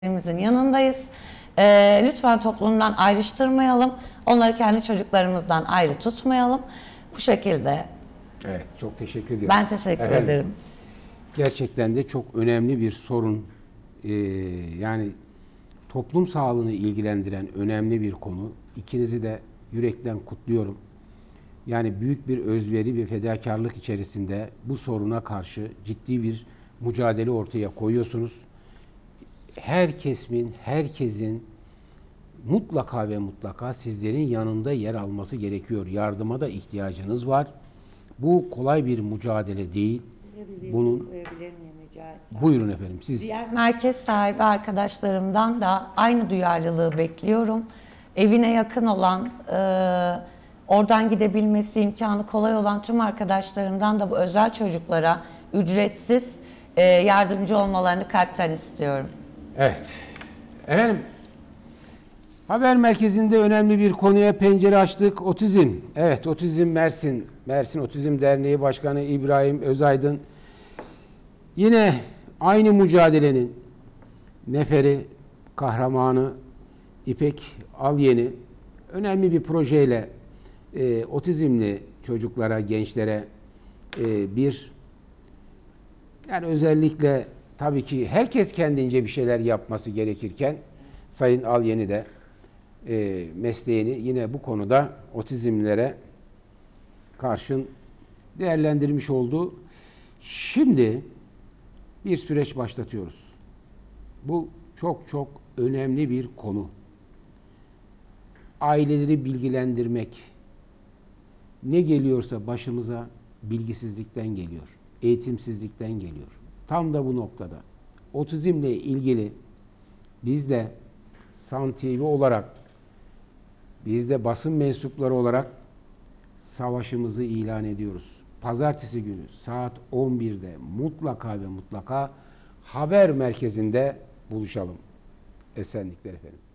yanındayız. Lütfen toplumdan ayrıştırmayalım. Onları kendi çocuklarımızdan ayrı tutmayalım. Bu şekilde. Evet, çok teşekkür ediyorum. Ben teşekkür ederim. Gerçekten de çok önemli bir sorun. Yani toplum sağlığını ilgilendiren önemli bir konu. İkinizi de yürekten kutluyorum. Yani büyük bir özveri ve fedakarlık içerisinde bu soruna karşı ciddi bir mücadele ortaya koyuyorsunuz. Herkesin mutlaka ve mutlaka sizlerin yanında yer alması gerekiyor. Yardıma da ihtiyacınız var. Bu kolay bir mücadele değil. Buyurun efendim siz. Diğer merkez sahibi arkadaşlarımdan da aynı duyarlılığı bekliyorum. Evine yakın olan, oradan gidebilmesi imkanı kolay olan tüm arkadaşlarımdan da bu özel çocuklara ücretsiz yardımcı olmalarını kalpten istiyorum. Evet. Efendim, haber merkezinde önemli bir konuya pencere açtık. Otizm. Evet, Otizm Mersin. Mersin Otizm Derneği Başkanı İbrahim Özaydın. Yine aynı mücadelenin neferi, kahramanı İpek Alyeni önemli bir projeyle otizmli çocuklara, gençlere yani özellikle tabii ki herkes kendince bir şeyler yapması gerekirken Sayın Alyeni de mesleğini yine bu konuda otizmlere karşın değerlendirmiş oldu. Şimdi bir süreç başlatıyoruz. Bu çok önemli bir konu. Aileleri bilgilendirmek ne geliyorsa başımıza bilgisizlikten geliyor, eğitimsizlikten geliyor. Tam da bu noktada otizmle ilgili biz de San TV olarak, biz de basın mensupları olarak savaşımızı ilan ediyoruz. Pazartesi günü saat 11'de mutlaka ve mutlaka haber merkezinde buluşalım. Esenlikler efendim.